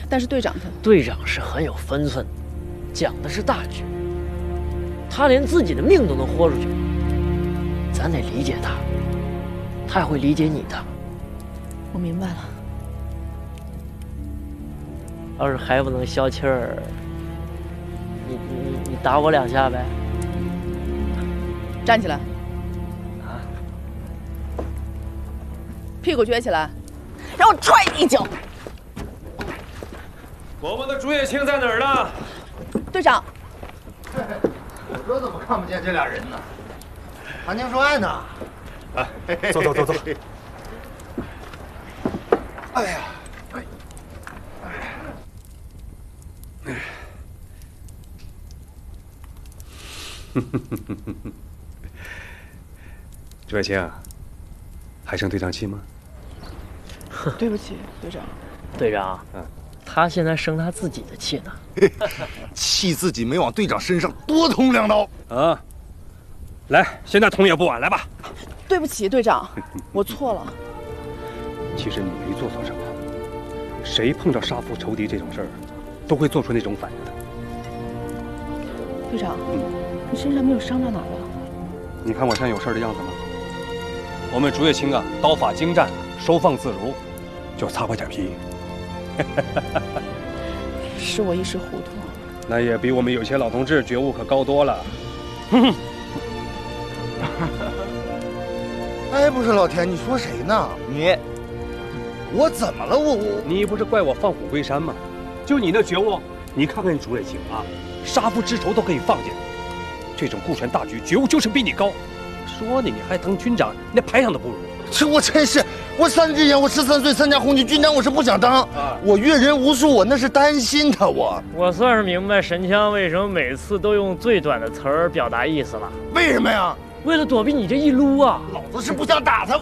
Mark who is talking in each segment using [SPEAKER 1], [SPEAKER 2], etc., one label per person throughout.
[SPEAKER 1] 但是队长他……
[SPEAKER 2] 队长是很有分寸的，讲的是大局。他连自己的命都能豁出去，咱得理解他，他也会理解你的。
[SPEAKER 1] 我明白了。
[SPEAKER 2] 要是还不能消气儿，你打我2下呗。
[SPEAKER 1] 站起来。
[SPEAKER 2] 啊！
[SPEAKER 1] 屁股撅起来，让我踹你一脚。
[SPEAKER 3] 我们的竹叶青在哪儿呢？
[SPEAKER 1] 队长。
[SPEAKER 4] 我说怎么看不见这俩人呢？谈情说爱呢。
[SPEAKER 3] 啊，走走走走。
[SPEAKER 4] 哎呀，
[SPEAKER 3] 竹叶青，还生队长气吗？
[SPEAKER 1] 对不起，队长。
[SPEAKER 2] 队长，他现在生他自己的气呢。
[SPEAKER 4] 气自己没往队长身上多捅2刀。
[SPEAKER 3] 啊，来，现在捅也不晚，来吧。
[SPEAKER 1] 对不起，队长，我错了。
[SPEAKER 3] 其实你没做错什么，谁碰到杀父仇敌这种事儿，都会做出那种反应的。
[SPEAKER 1] 队长，你身上没有伤到哪儿了？
[SPEAKER 3] 你看我现在有事儿的样子吗？我们竹叶青啊，刀法精湛，收放自如，就擦破点皮。
[SPEAKER 1] 是我一时糊涂。
[SPEAKER 3] 那也比我们有些老同志觉悟可高多了。
[SPEAKER 4] 哎，不是老田，你说谁呢？你，我怎么了？
[SPEAKER 3] 你不是怪我放虎归山吗？就你那觉悟，你看看你竹叶青啊，杀父之仇都可以放下，这种顾全大局觉悟就是比你高。说你还当军长，连排长都不如。
[SPEAKER 4] 这我真是，我3年之前我13岁参加红军军长，我是不想当。我阅人无数，我那是担心他。
[SPEAKER 2] 我算是明白神枪为什么每次都用最短的词儿表达意思了。
[SPEAKER 4] 为什么呀？
[SPEAKER 2] 为了躲避你这一撸啊！
[SPEAKER 4] 老子是不想打他。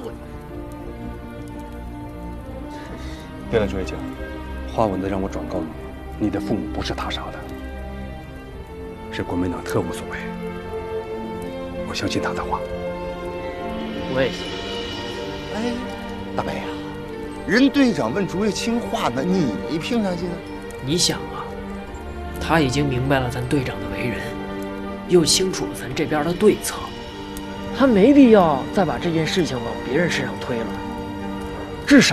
[SPEAKER 3] 对了，竹叶青，花文的让我转告你，你的父母不是他杀的，是国民党特务所为。我相信他的话。
[SPEAKER 2] 我也信。
[SPEAKER 4] 哎，大北啊，人队长问竹叶青话呢，你没听上去呢？
[SPEAKER 2] 你想啊，他已经明白了咱队长的为人，又清楚了咱这边的对策，他没必要再把这件事情往别人身上推了，至少